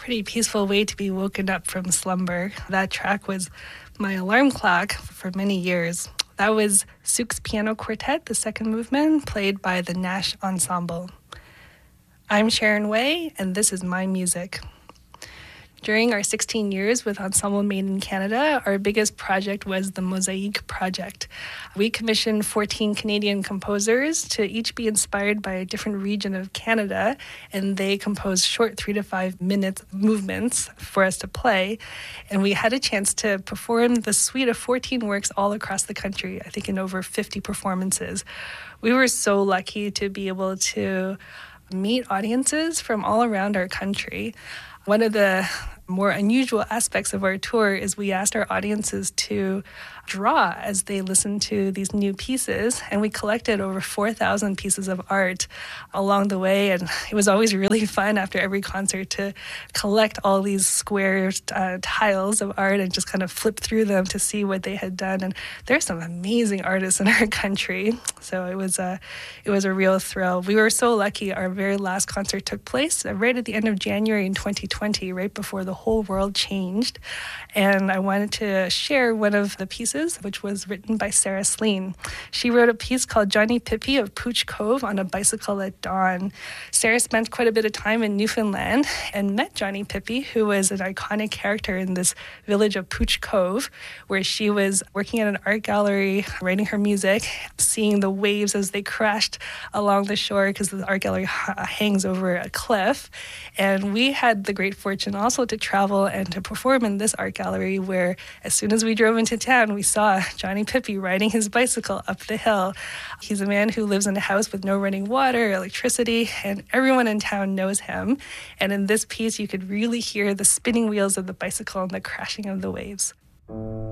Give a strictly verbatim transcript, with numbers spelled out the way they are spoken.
pretty peaceful way to be woken up from slumber. That track was my alarm clock for many years. That was Souk's Piano Quartet, the second movement, played by the Nash Ensemble. I'm Sharon Way, and this is my music. During our sixteen years with Ensemble Made in Canada, our biggest project was the Mosaic Project. We commissioned fourteen Canadian composers to each be inspired by a different region of Canada, and they composed short three to five minute movements for us to play. And we had a chance to perform the suite of fourteen works all across the country, I think in over fifty performances. We were so lucky to be able to meet audiences from all around our country. One of the more unusual aspects of our tour is we asked our audiences to draw as they listened to these new pieces, and we collected over four thousand pieces of art along the way, and it was always really fun after every concert to collect all these square uh, tiles of art and just kind of flip through them to see what they had done. And there's some amazing artists in our country, so it was a, it was a real thrill. We were so lucky. Our very last concert took place right at the end of January in twenty twenty, right before the whole world changed, and I wanted to share one of the pieces, which was written by Sarah Sleen. She wrote a piece called Johnny Pippi of Pooch Cove on a Bicycle at Dawn. Sarah spent quite a bit of time in Newfoundland and met Johnny Pippi, who was an iconic character in this village of Pooch Cove, where she was working at an art gallery, writing her music, seeing the waves as they crashed along the shore because the art gallery h- hangs over a cliff. And we had the great fortune also to travel and to perform in this art gallery, where as soon as we drove into town, we saw Johnny Pippi riding his bicycle up the hill. He's a man who lives in a house with no running water, electricity, and everyone in town knows him. And in this piece, you could really hear the spinning wheels of the bicycle and the crashing of the waves.